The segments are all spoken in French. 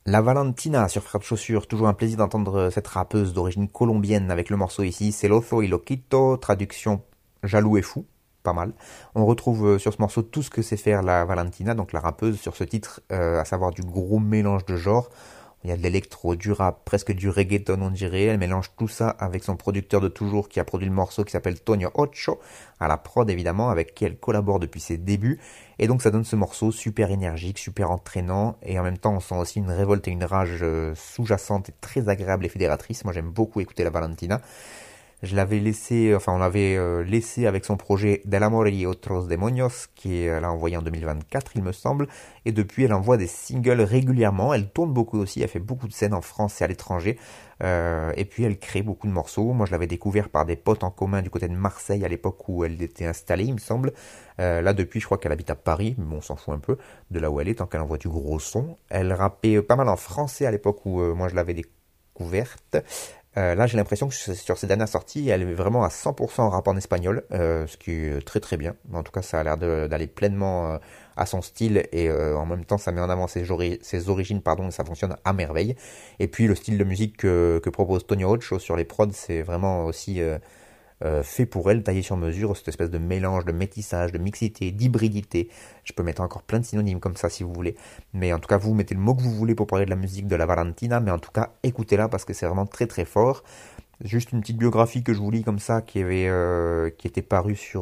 La Valentina sur Frères de Chaussures, toujours un plaisir d'entendre cette rappeuse d'origine colombienne avec le morceau ici, Celoso y Loquito, traduction jaloux et fou, pas mal. On retrouve sur ce morceau tout ce que sait faire la Valentina, donc la rappeuse sur ce titre, à savoir du gros mélange de genres. Il y a de l'électro, du rap, presque du reggaeton on dirait. Elle mélange tout ça avec son producteur de toujours qui a produit le morceau qui s'appelle Tonio Ocho, à la prod évidemment, avec qui elle collabore depuis ses débuts. Et donc ça donne ce morceau super énergique, super entraînant, et en même temps on sent aussi une révolte et une rage sous-jacente et très agréable et fédératrice. Moi j'aime beaucoup écouter la Valentina. Je l'avais laissé, enfin on l'avait laissé avec son projet Del Amor y Otros Demonios, qui est elle a envoyé en 2024 il me semble, et depuis elle envoie des singles régulièrement, elle tourne beaucoup aussi, elle fait beaucoup de scènes en France et à l'étranger, et puis elle crée beaucoup de morceaux. Moi je l'avais découvert par des potes en commun du côté de Marseille à l'époque où elle était installée il me semble. Là depuis je crois qu'elle habite à Paris, mais bon, on s'en fout un peu de là où elle est tant qu'elle envoie du gros son. Elle rappait pas mal en français à l'époque où moi je l'avais découverte. Là, j'ai l'impression que sur ces dernières sorties, elle est vraiment à 100% en rap en espagnol, ce qui est très très bien. En tout cas, ça a l'air d'aller pleinement à son style et en même temps, ça met en avant ses origines, pardon, et ça fonctionne à merveille. Et puis, le style de musique que propose Tonio Ocho sur les prods, c'est vraiment aussi fait pour elle, taillé sur mesure, cette espèce de mélange, de métissage, de mixité, d'hybridité. Je peux mettre encore plein de synonymes comme ça si vous voulez. Mais en tout cas, vous mettez le mot que vous voulez pour parler de la musique de la Valentina, mais en tout cas, écoutez-la parce que c'est vraiment très très fort. Juste une petite biographie que je vous lis comme ça, qui était parue sur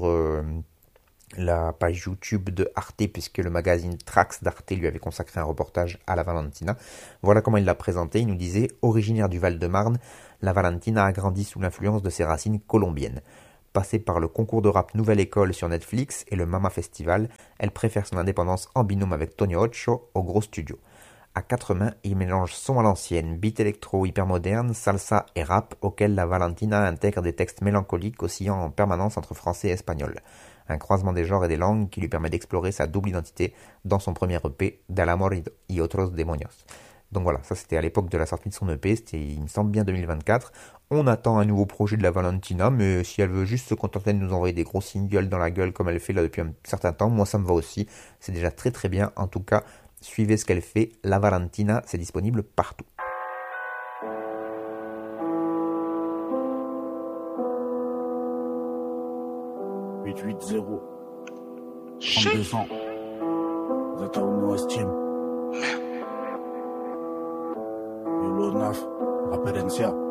la page YouTube de Arte, puisque le magazine Trax d'Arte lui avait consacré un reportage à la Valentina. Voilà comment il l'a présentée. Il nous disait, originaire du Val-de-Marne, la Valentina a grandi sous l'influence de ses racines colombiennes. Passée par le concours de rap Nouvelle École sur Netflix et le Mama Festival, elle préfère son indépendance en binôme avec Tonio Ocho au gros studio. À quatre mains, il mélange son à l'ancienne, beat électro hyper moderne, salsa et rap, auquel la Valentina intègre des textes mélancoliques oscillant en permanence entre français et espagnol. Un croisement des genres et des langues qui lui permet d'explorer sa double identité dans son premier EP, Del Amor y Otros Demonios. Donc voilà, ça c'était à l'époque de la sortie de son EP, c'était il me semble bien 2024. On attend un nouveau projet de la Valentina, mais si elle veut juste se contenter de nous envoyer des gros singles dans la gueule comme elle fait là depuis un certain temps, moi ça me va aussi. C'est déjà très très bien. En tout cas, suivez ce qu'elle fait. La Valentina, c'est disponible partout. 880 3200 Zeta Uno Team Yulo Naf Referencia